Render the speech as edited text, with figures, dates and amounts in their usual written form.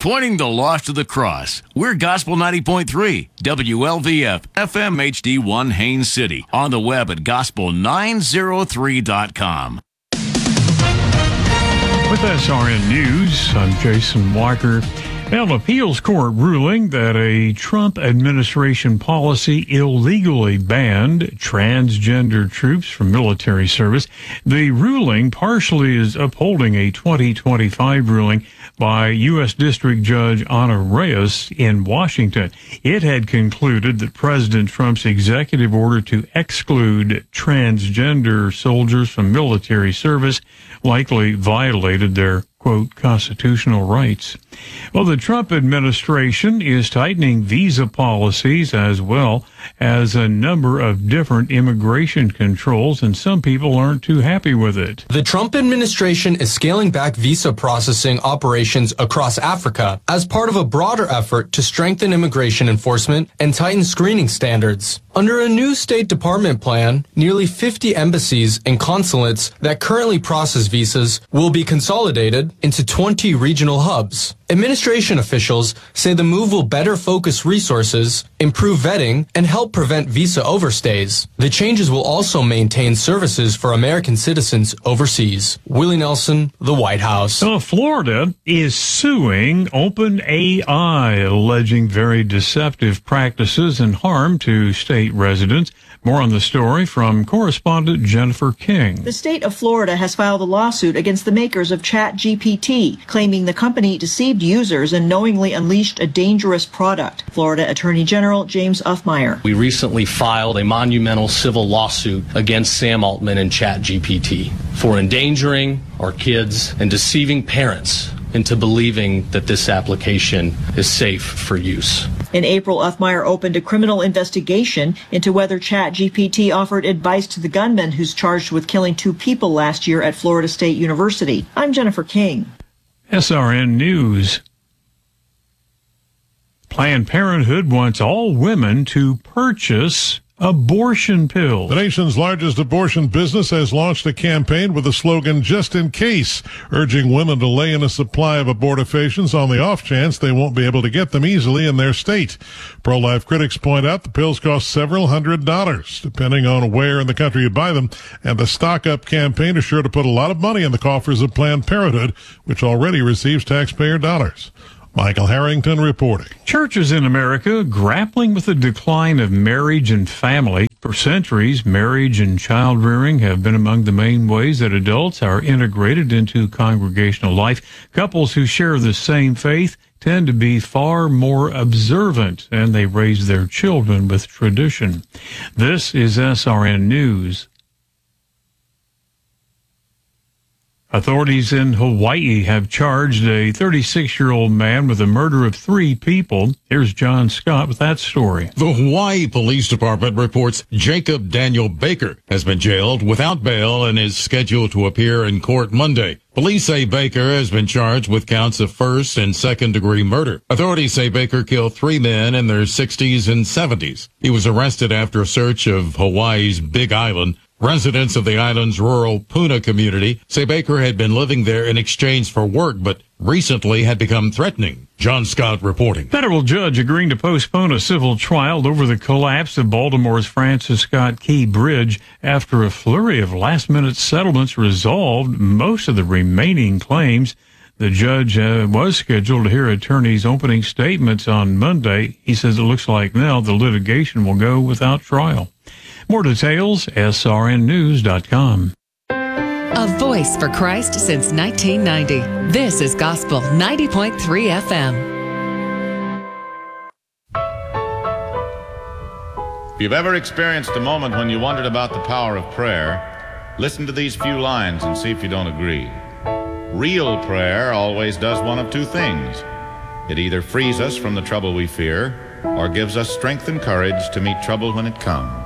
Pointing the lost to the cross. We're Gospel 90.3, WLVF, FM HD1 Haines City. On the web at gospel903.com. With SRN News, I'm Jason Walker. An appeals court ruling that a Trump administration policy illegally banned transgender troops from military service. The ruling partially is upholding a 2025 ruling by U.S. District Judge Ana Reyes in Washington. It had concluded that President Trump's executive order to exclude transgender soldiers from military service likely violated their, quote, constitutional rights. Well, the Trump administration is tightening visa policies as well as a number of different immigration controls, and some people aren't too happy with it. The Trump administration is scaling back visa processing operations across Africa as part of a broader effort to strengthen immigration enforcement and tighten screening standards. Under a new State Department plan, nearly 50 embassies and consulates that currently process visas will be consolidated into 20 regional hubs. Administration officials say the move will better focus resources, improve vetting, and help prevent visa overstays. The changes will also maintain services for American citizens overseas. Willie Nelson, the White House. So Florida is suing OpenAI, alleging very deceptive practices and harm to state residents. More on the story from correspondent Jennifer King. The state of Florida has filed a lawsuit against the makers of ChatGPT, claiming the company deceived users and knowingly unleashed a dangerous product. Florida Attorney General James Uffmeyer. We recently filed a monumental civil lawsuit against Sam Altman and ChatGPT for endangering our kids and deceiving parents into believing that this application is safe for use. In April, Uffmeyer opened a criminal investigation into whether ChatGPT offered advice to the gunman who's charged with killing 2 people last year at Florida State University. I'm Jennifer King. SRN News. Planned Parenthood wants all women to purchase abortion pills. The nation's largest abortion business has launched a campaign with the slogan, "Just in Case," urging women to lay in a supply of abortifacients on the off chance they won't be able to get them easily in their state. Pro-life critics point out the pills cost several $100s, depending on where in the country you buy them, and the Stock Up campaign is sure to put a lot of money in the coffers of Planned Parenthood, which already receives taxpayer dollars. Michael Harrington reporting. Churches in America grappling with the decline of marriage and family. For centuries, marriage and child rearing have been among the main ways that adults are integrated into congregational life. Couples who share the same faith tend to be far more observant, and they raise their children with tradition. This is SRN News. Authorities in Hawaii have charged a 36-year-old man with the murder of 3 people. Here's John Scott with that story. The Hawaii Police Department reports Jacob Daniel Baker has been jailed without bail and is scheduled to appear in court Monday. Police say Baker has been charged with counts of first and second-degree murder. Authorities say Baker killed 3 men in their 60s and 70s. He was arrested after a search of Hawaii's Big Island. Residents of the island's rural Puna community say Baker had been living there in exchange for work, but recently had become threatening. John Scott reporting. Federal judge agreeing to postpone a civil trial over the collapse of Baltimore's Francis Scott Key Bridge after a flurry of last-minute settlements resolved most of the remaining claims. The judge was scheduled to hear attorneys' opening statements on Monday. He says it looks like now the litigation will go without trial. More details, srnnews.com. A voice for Christ since 1990. This is Gospel 90.3 FM. If you've ever experienced a moment when you wondered about the power of prayer, listen to these few lines and see if you don't agree. Real prayer always does one of 2 things. It either frees us from the trouble we fear or gives us strength and courage to meet trouble when it comes.